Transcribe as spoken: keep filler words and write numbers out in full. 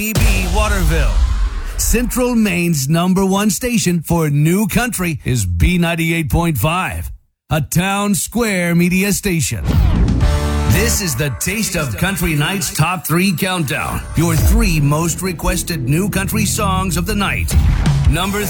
E B Waterville. Central Maine's number one station for new country is B ninety-eight point five, a town square media station. This is the Taste of Country Night's Top three Countdown. Your three most requested new country songs of the night. Number